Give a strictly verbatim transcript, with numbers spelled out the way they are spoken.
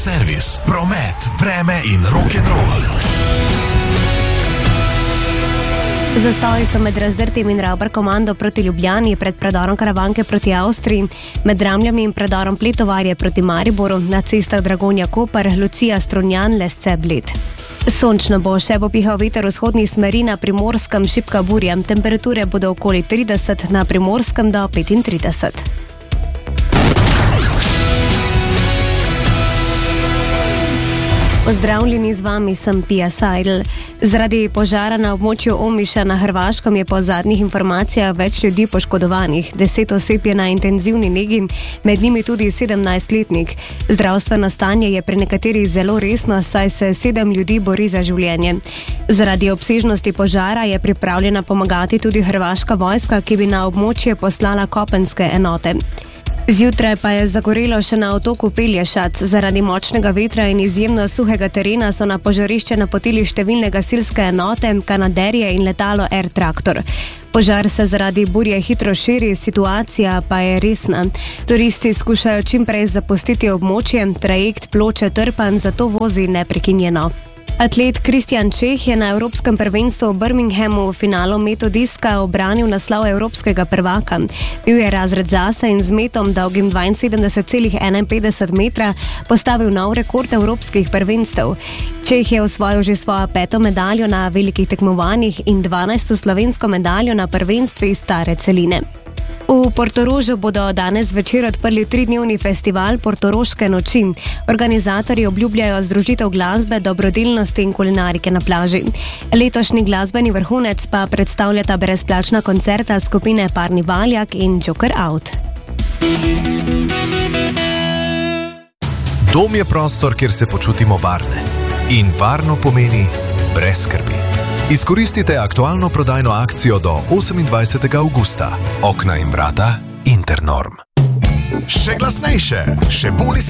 Servis, promet, vreme in rock'n'roll. Zastoji so med Razdrtim in Ravbar komando proti Ljubljani, pred predorom Karavanke proti Avstriji, med Ramljami in predorom Pletovarje proti Mariboru, na cestah Dragonja Koper, Lucija Strunjan, Lesce Bled. Sončno bo, še bo pihal veter vzhodni smeri, na Primorskem šibka burja. Temperature bodo okoli trideset, na Primorskem do petintrideset. Pozdravljeni, z vami sem Pia Seidel. Zaradi požara na območju Omiša na Hrvaškem je po zadnjih informacijah več ljudi poškodovanih. Deset oseb je na intenzivni negi, med njimi tudi sedemnajstletnik. Zdravstveno stanje je pri nekaterih zelo resno, saj se sedem ljudi bori za življenje. Zaradi obsežnosti požara je pripravljena pomagati tudi hrvaška vojska, ki bi na območje poslala kopenske enote. Zjutraj pa je zagorelo še na otoku Pelješac. Zaradi močnega vetra in izjemno suhega terena so na požarišče napotili številne gasilske enote, kanaderje in letalo Air Traktor. Požar se zaradi burje hitro širi, situacija pa je resna. Turisti skušajo čim prej zapustiti območje, trajekt Ploče-Trpan zato vozi neprekinjeno. Atlet Kristjan Čeh je na Evropskem prvenstvu v Birminghamu v finalu metodiska obranil naslov evropskega prvaka. Bil je razred zase in z metom dolgim dvainsedemdeset celih enainpetdeset metra postavil nov rekord evropskih prvenstev. Čeh je osvojil že svojo peto medaljo na velikih tekmovanjih in dvanajsto slovensko medaljo na prvenstvih stare celine. V Portorožu bodo danes večer odprli tridnevni festival Portoroške noči. Organizatorji obljubljajo združitev glasbe, dobrodelnosti in kulinarike na plaži. Letošnji glasbeni vrhunec pa predstavljata brezplačna koncerta skupine Parni Valjak in Joker Out. Dom je prostor, kjer se počutimo varne. In varno pomeni brez skrbi. Izkoristite aktualno prodajno akcijo do osemindvajsetega avgusta. Okna in vrata Internorm. Še glasnejše, še bolj